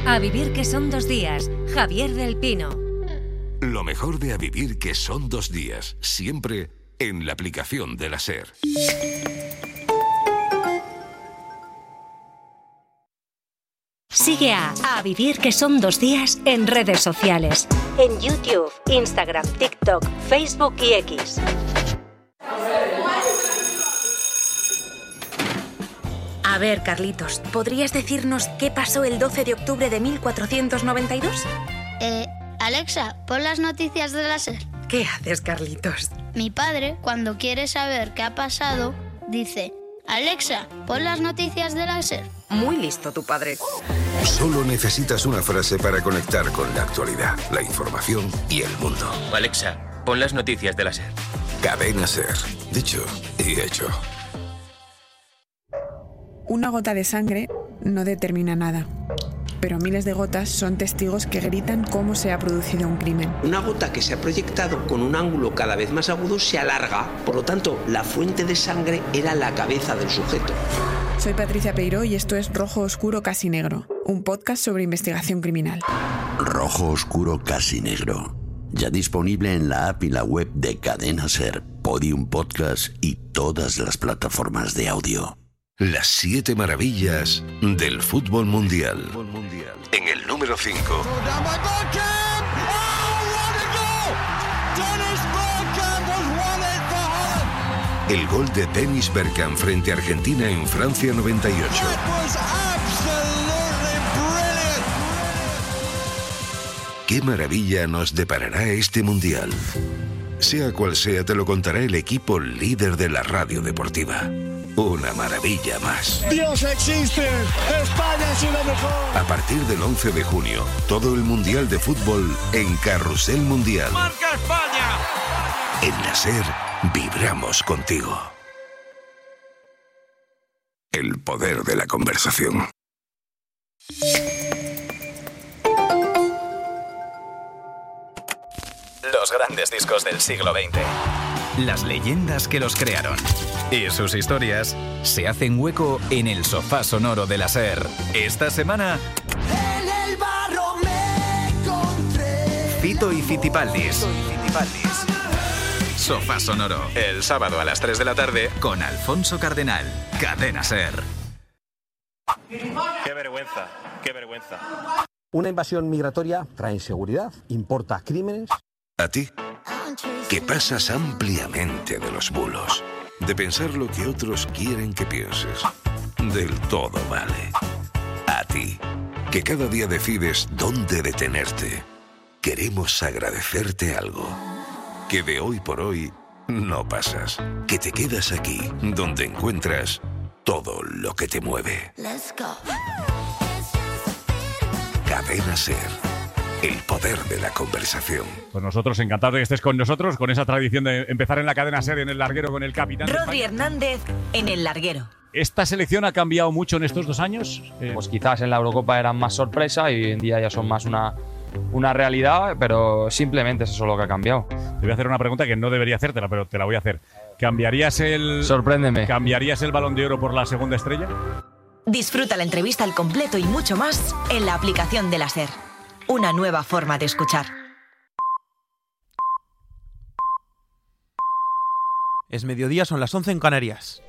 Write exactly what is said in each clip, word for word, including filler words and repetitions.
A vivir que son dos días, Javier del Pino. Lo mejor de A vivir que son dos días, siempre en la aplicación de la SER. Sigue a A vivir que son dos días en redes sociales. En YouTube, Instagram, TikTok, Facebook y X. A ver, Carlitos, ¿podrías decirnos qué pasó el doce de octubre de mil cuatrocientos noventa y dos? Eh, Alexa, pon las noticias de la SER. ¿Qué haces, Carlitos? Mi padre, cuando quiere saber qué ha pasado, dice: Alexa, pon las noticias de la SER. Muy listo tu padre. Solo necesitas una frase para conectar con la actualidad, la información y el mundo. Alexa, pon las noticias de la SER. Cadena SER. Dicho y hecho. Una gota de sangre no determina nada, pero miles de gotas son testigos que gritan cómo se ha producido un crimen. Una gota que se ha proyectado con un ángulo cada vez más agudo se alarga, por lo tanto, la fuente de sangre era la cabeza del sujeto. Soy Patricia Peiró y esto es Rojo Oscuro Casi Negro, un podcast sobre investigación criminal. Rojo Oscuro Casi Negro, ya disponible en la app y la web de Cadena SER, Podium Podcast y todas las plataformas de audio. Las siete maravillas del fútbol mundial. En el número cinco. El gol de Dennis Bergkamp frente a Argentina en Francia noventa y ocho. ¿Qué maravilla nos deparará este mundial? Sea cual sea, te lo contará el equipo líder de la radio deportiva. Una maravilla más. ¡Dios existe! ¡España es lo mejor! A partir del once de junio, todo el Mundial de Fútbol en Carrusel Mundial. ¡Marca España! En la SER, vibramos contigo. El poder de la conversación. Los grandes discos del siglo veinte. Las leyendas que los crearon. Y sus historias se hacen hueco en el sofá sonoro de la SER. Esta semana... En el barro me encontré. Fito y Fitipaldis. Sofá sonoro. El sábado a las tres de la tarde con Alfonso Cardenal. Cadena SER. Qué vergüenza, qué vergüenza. Una invasión migratoria trae inseguridad, importa crímenes. A ti, que pasas ampliamente de los bulos, de pensar lo que otros quieren que pienses. Del todo vale. A ti, que cada día decides dónde detenerte. Queremos agradecerte algo. Que de hoy por hoy no pasas. Que te quedas aquí, donde encuentras todo lo que te mueve. Cadena SER. El poder de la conversación. Pues nosotros encantados de que estés con nosotros, con esa tradición de empezar en la cadena SER en el larguero con el capitán. Rodri Hernández en el larguero. ¿Esta selección ha cambiado mucho en estos dos años? Eh... Pues quizás en la Eurocopa eran más sorpresa y hoy en día ya son más una, una realidad, pero simplemente es eso lo que ha cambiado. Te voy a hacer una pregunta que no debería hacértela, pero te la voy a hacer. ¿Cambiarías el... Sorpréndeme. ¿Cambiarías el Balón de Oro por la segunda estrella? Disfruta la entrevista al completo y mucho más en la aplicación de la SER. Una nueva forma de escuchar. Es mediodía, son las once en Canarias.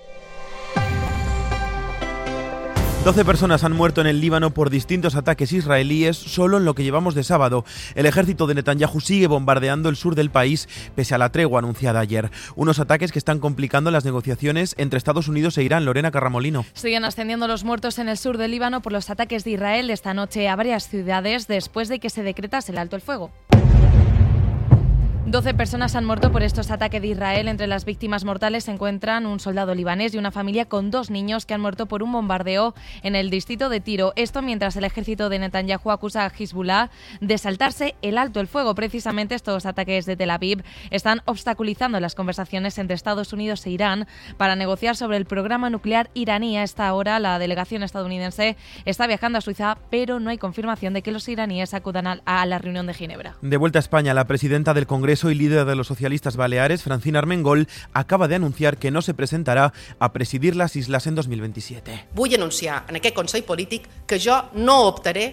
doce personas han muerto en el Líbano por distintos ataques israelíes solo en lo que llevamos de sábado. El ejército de Netanyahu sigue bombardeando el sur del país pese a la tregua anunciada ayer. Unos ataques que están complicando las negociaciones entre Estados Unidos e Irán. Lorena Carramolino. Siguen ascendiendo los muertos en el sur del Líbano por los ataques de Israel esta noche a varias ciudades después de que se decretase el alto el fuego. doce personas han muerto por estos ataques de Israel. Entre las víctimas mortales se encuentran un soldado libanés y una familia con dos niños que han muerto por un bombardeo en el distrito de Tiro. Esto mientras el ejército de Netanyahu acusa a Hezbollah de saltarse el alto el fuego. Precisamente estos ataques de Tel Aviv están obstaculizando las conversaciones entre Estados Unidos e Irán para negociar sobre el programa nuclear iraní. A esta hora la delegación estadounidense está viajando a Suiza, pero no hay confirmación de que los iraníes acudan a la reunión de Ginebra. De vuelta a España, la presidenta del Congreso y líder de los socialistas baleares, Francina Armengol, acaba de anunciar que no se presentarà a presidir les Isles en dos mil veintisiete. Vull anunciar en aquest Consell Polític que jo no optaré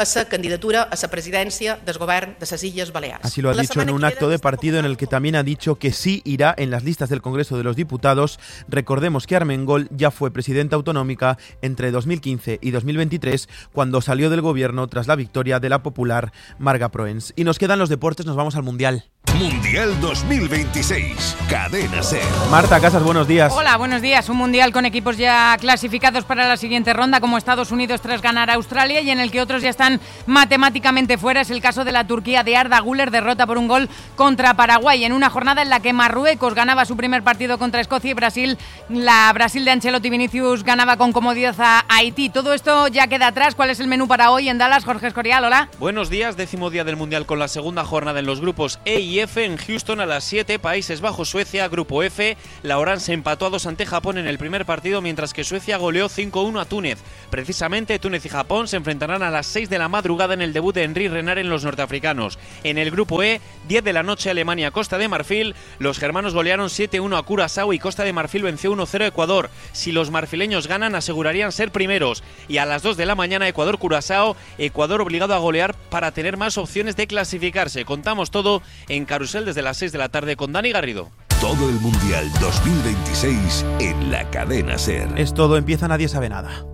a la candidatura a la presidencia del Govern de las Illes Baleares. Así lo ha dicho en un acto de partido en el que también ha dicho que sí irá en las listas del Congreso de los Diputados. Recordemos que Armengol ya fue presidenta autonómica entre dos mil quince y dos mil veintitrés, cuando salió del gobierno tras la victoria de la popular Marga Proens. Y nos quedan los deportes, nos vamos al Mundial. Mundial dos mil veintiséis, Cadena SER. Marta Casas, buenos días. Hola, buenos días. Un Mundial con equipos ya clasificados para la siguiente ronda, como Estados Unidos tras ganar a Australia, y en el que otros ya están matemáticamente fuera. Es el caso de la Turquía de Arda Güler, derrota por un gol contra Paraguay, en una jornada en la que Marruecos ganaba su primer partido contra Escocia y Brasil, la Brasil de Ancelotti Vinicius, ganaba con comodidad a Haití. Todo esto ya queda atrás. ¿Cuál es el menú para hoy en Dallas? Jorge Escorial, hola. Buenos días, décimo día del Mundial con la segunda jornada en los grupos E y F. En Houston a las siete, Países Bajos, Suecia, grupo F. La Orange empató a dos ante Japón en el primer partido, mientras que Suecia goleó cinco uno a Túnez. Precisamente, Túnez y Japón se enfrentarán a las seis de la madrugada en el debut de Henry Renard en los norteafricanos. En el grupo E, diez de la noche, Alemania, Costa de Marfil. Los germanos golearon siete uno a Curazao y Costa de Marfil venció uno cero a Ecuador. Si los marfileños ganan, asegurarían ser primeros. Y a las dos de la mañana, Ecuador-Curazao. Ecuador obligado a golear para tener más opciones de clasificarse. Contamos todo en Carrusel desde las seis de la tarde con Dani Garrido. Todo el Mundial dos mil veintiséis en la Cadena SER. Es todo, empieza Nadie Sabe Nada.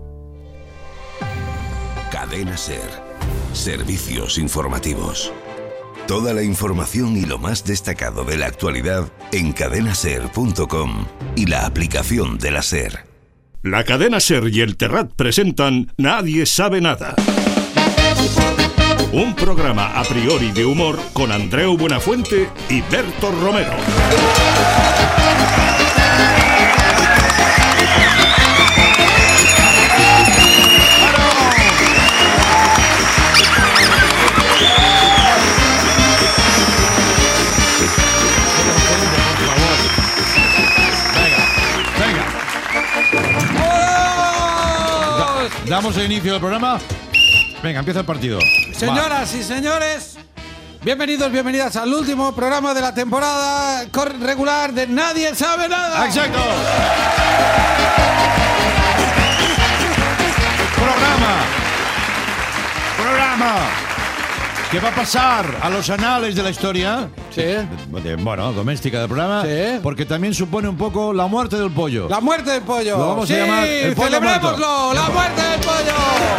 Cadena SER. Servicios informativos. Toda la información y lo más destacado de la actualidad en cadena ser punto com y la aplicación de la SER. La Cadena SER y el Terrat presentan Nadie Sabe Nada. Un programa a priori de humor con Andreu Buenafuente y Berto Romero. Damos el inicio del programa. Venga, empieza el partido. Señoras Va. y señores, bienvenidos, bienvenidas al último programa de la temporada regular de Nadie Sabe Nada. Exacto. Programa. Programa. ¿Qué va a pasar a los anales de la historia? Sí. De, bueno, doméstica del programa. Sí. Porque también supone un poco la muerte del pollo. La muerte del pollo. Lo vamos sí, a llamar el pollo celebrémoslo. Muerto. La muerte del pollo.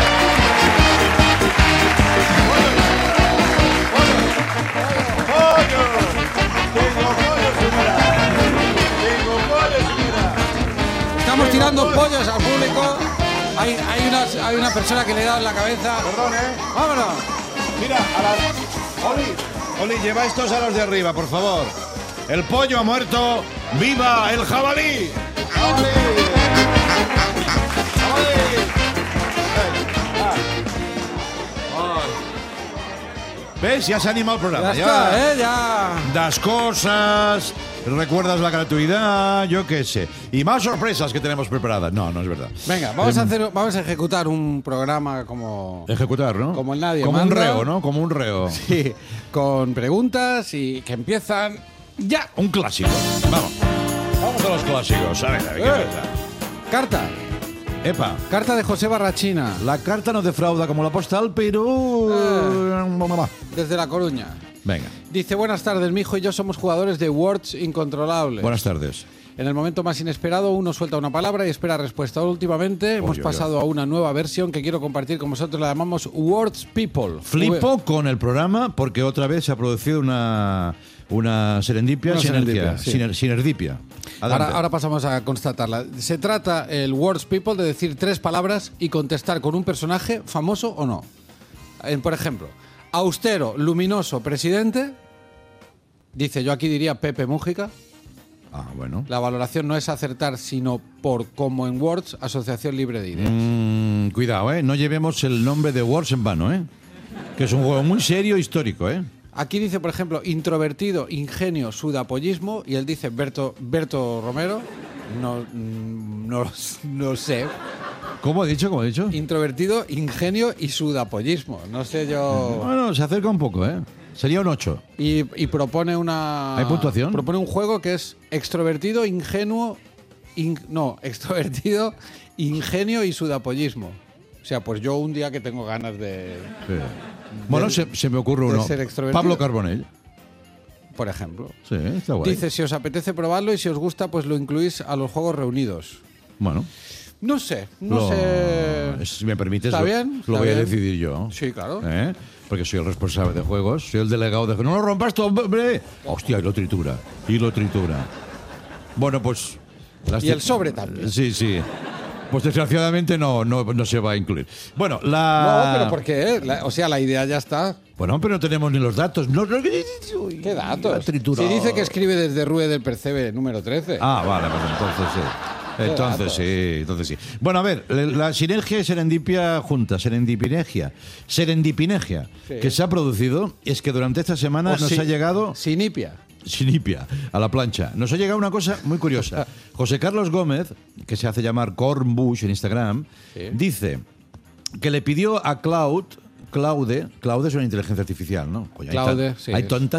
Estamos tirando pollos al público. Hay, hay, una, hay una persona que le da en la cabeza. Perdón, ¿eh? Vámonos. Mira, a la... Oli, Oli, lleva estos a los de arriba, por favor. El pollo ha muerto. ¡Viva el jabalí! ¡Jabalí! ¡Jabalí! ¿Ves? Ya se ha animado el programa. Ya está, ya. ¿eh? Ya. Das cosas, recuerdas la gratuidad, yo qué sé. Y más sorpresas que tenemos preparadas. No, no es verdad. Venga, vamos eh, a hacer, vamos a ejecutar un programa como... Ejecutar, ¿no? Como el Nadie Como Manda. un reo, ¿no? Como un reo. Sí, con preguntas y que empiezan ya. Un clásico. Vamos. Vamos a los clásicos. A ver, a ver, ¿qué eh. pasa? Carta. Epa. Carta de José Barrachina. La carta no defrauda como la postal, pero... Eh, desde La Coruña. Venga. Dice, buenas tardes, mi hijo y yo somos jugadores de Words Incontrolables. Buenas tardes. En el momento más inesperado, uno suelta una palabra y espera respuesta. Últimamente hemos Oye, pasado oye. a una nueva versión que quiero compartir con vosotros. La llamamos Words People. Flipo v con el programa porque otra vez se ha producido una... Una serendipia, Una sinergia, serendipia, sí. siner, sinergipia. Ahora, ahora pasamos a constatarla. Se trata el Words People de decir tres palabras y contestar con un personaje famoso o no. En, por ejemplo, austero, luminoso, presidente. Dice, yo aquí diría Pepe Mújica. Ah, bueno. La valoración no es acertar, sino por como en Words, Asociación Libre de Ideas. Mm, cuidado, ¿eh? No llevemos el nombre de Words en vano, ¿eh? Que es un juego muy serio e histórico, ¿eh? Aquí dice, por ejemplo, introvertido, ingenio, sudapollismo. Y él dice, Berto, Berto Romero. No, no, no sé. ¿Cómo ha dicho? ¿Cómo ha dicho? Introvertido, ingenio y sudapollismo. No sé yo... Bueno, se acerca un poco, ¿eh? Sería un ocho. Y, y propone una... ¿Hay puntuación? Propone un juego que es extrovertido, ingenuo... In, no, extrovertido, ingenio y sudapollismo. sea, pues yo un día que tengo ganas de... Sí. Bueno, de- se, se me ocurre de uno. ser extrovertido. Pablo Carbonell. Por ejemplo. Sí, está guay. Dice, si os apetece probarlo y si os gusta, pues lo incluís a los Juegos Reunidos. Bueno. No sé, no Lo- sé... Si me permites, ¿Está lo, bien? lo ¿Está voy a bien? decidir yo. Sí, claro. ¿Eh? Porque soy el responsable de juegos, soy el delegado de... ¡No lo rompas tú, hombre! Hostia, y lo tritura, y lo tritura. Bueno, pues... las- Y el sobre también. Sí, sí. Pues desgraciadamente no, no, no se va a incluir. Bueno, la... No, pero ¿por qué? La- o sea, la idea ya está. Bueno, pero no tenemos ni los datos. No, no- ¿Qué la datos? tritura. Si dice que escribe desde Rue del Percebe, número trece. Ah, vale, pues entonces sí. Qué Entonces datos. sí, entonces sí. Bueno, a ver, la sinergia y serendipia juntas, serendipinegia, serendipinegia, Sí. que se ha producido es que durante esta semana O nos si- ha llegado... Sinipia. Sinipia, a la plancha. Nos ha llegado una cosa muy curiosa. José Carlos Gómez, que se hace llamar Corn Bush en Instagram, Sí. dice que le pidió a Cloud, Claude, Claude es una inteligencia artificial, ¿no? Coño, hay Claude, tan- sí, hay es. tontas